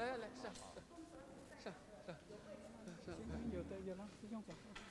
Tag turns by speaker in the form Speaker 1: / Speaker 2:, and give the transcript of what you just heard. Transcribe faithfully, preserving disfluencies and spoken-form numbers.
Speaker 1: 来来来，上上上上上上。
Speaker 2: 有的有让师兄讲。